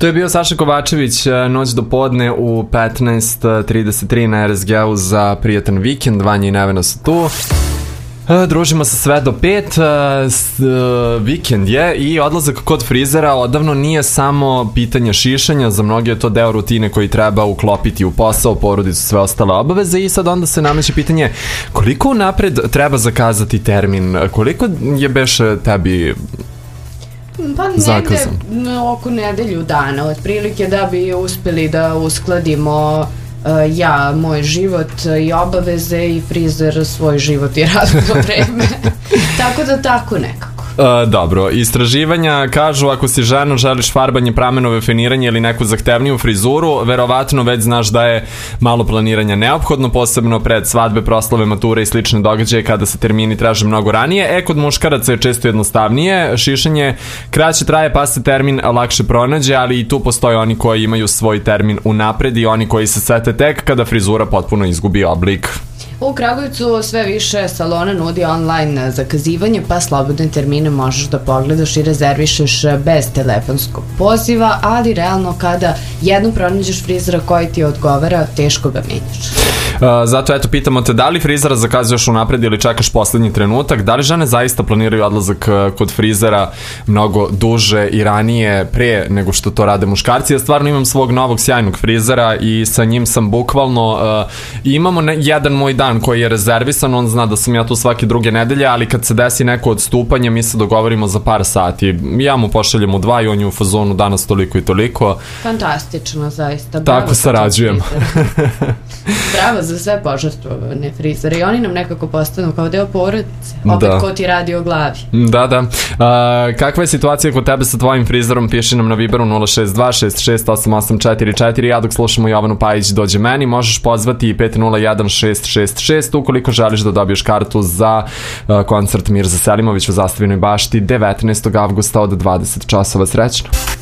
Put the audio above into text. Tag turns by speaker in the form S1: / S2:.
S1: To je bio Saša Kovačević, noć do podne u 15:33 na RSG-u za prijatan vikend. Vanja i Nevena su tu. Družimo se sve do 5, vikend je i odlazak kod frizera odavno nije samo pitanje šišanja, za mnoge je to deo rutine koji treba uklopiti u posao, porodicu, sve ostale obaveze i sad onda se nameće pitanje koliko unapred treba zakazati termin, koliko je beše tebi
S2: pa negde oko nedelju dana, otprilike da bi uspeli da uskladimo moj život i obaveze i frizer svoj život i radno vreme. Tako da tako nekako.
S1: Dobro, istraživanja kažu ako si žena, želiš farbanje, pramenove, feniranje ili neku zahtevniju frizuru, verovatno već znaš da je malo planiranja neophodno, posebno pred svadbe, proslave, mature i slične događaje kada se termini traže mnogo ranije. Kod muškaraca je često jednostavnije, šišanje kraće traje pa se termin lakše pronađe, ali i tu postoje oni koji imaju svoj termin unapred i oni koji se sete tek kada frizura potpuno izgubi oblik.
S2: U Kragujevcu sve više salona nudi online zakazivanje, pa slobodne termine možeš da pogledaš i rezervišeš bez telefonskog poziva, ali realno kada jednom pronađeš frizera koji ti odgovara, teško ga menjaš.
S1: Zato eto pitamo te da li frizera zakazuješ unapred ili čekaš poslednji trenutak, da li žene zaista planiraju odlazak kod frizera mnogo duže i ranije pre nego što to rade muškarci. Ja stvarno imam svog novog sjajnog frizera i sa njim sam bukvalno imamo jedan moj dan koji je rezervisan, on zna da sam ja tu svake druge nedelje, ali kad se desi neko odstupanje mi se dogovorimo za par sati, ja mu pošaljem u 2 i on je u fazonu danas toliko i toliko.
S2: Fantastično, zaista.
S1: Tako sarađujem.
S2: Bravo za sve požrtvovane frizere i oni nam nekako postanu kao deo porodice, opet ko ti radi o glavi.
S1: Da. Kakva je situacija kod tebe sa tvojim frizerom? Piši nam na Viberu 062-668844. Ja dok slušamo Jovanu Pajić dođe meni, možeš pozvati 501-666 ukoliko želiš da dobiješ kartu za koncert Mirza Selimović u Zastavinoj bašti 19. avgusta od 20 časova. Srećno!